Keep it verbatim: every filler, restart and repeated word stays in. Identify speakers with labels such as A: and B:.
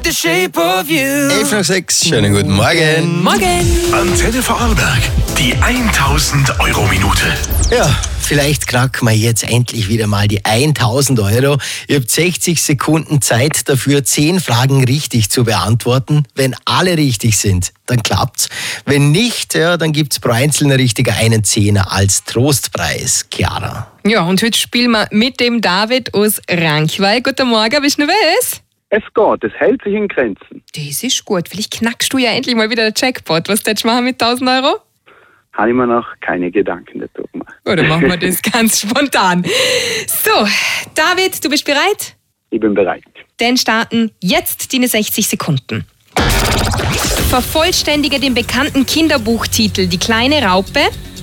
A: the shape of you.
B: elf nach sechs, schönen guten Morgen.
C: Morgen.
D: Antenne Vorarlberg, die tausend Euro Minute.
B: Ja, vielleicht knacken wir jetzt endlich wieder mal die tausend Euro. Ihr habt sechzig Sekunden Zeit dafür, zehn Fragen richtig zu beantworten. Wenn alle richtig sind, dann klappt's. Wenn nicht, ja, dann gibt's pro einzelner Richtiger einen Zehner als Trostpreis. Chiara.
C: Ja, und heute spielen wir mit dem David aus Ranchweil. Guten Morgen, bist du nervös?
E: Es geht, es hält sich in Grenzen.
C: Das ist gut. Vielleicht knackst du ja endlich mal wieder den Jackpot. Was würdest du machen mit tausend Euro?
E: Habe ich mir noch keine Gedanken dazu gemacht.
C: Oder machen wir das ganz spontan. So, David, du bist bereit?
E: Ich bin bereit.
C: Dann starten jetzt deine sechzig Sekunden. Vervollständige den bekannten Kinderbuchtitel Die kleine Raupe